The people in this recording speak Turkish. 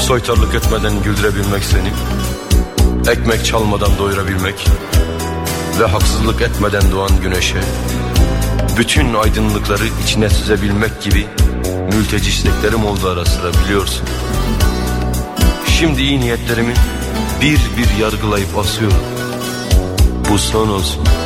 Soytarlık etmeden güldürebilmek seni, ekmek çalmadan doyurabilmek ve haksızlık etmeden doğan güneşe bütün aydınlıkları içine süzebilmek gibi mülteci isteklerim oldu ara sıra, biliyorsun. Şimdi iyi niyetlerimi bir bir yargılayıp asıyorum. Bu son olsun.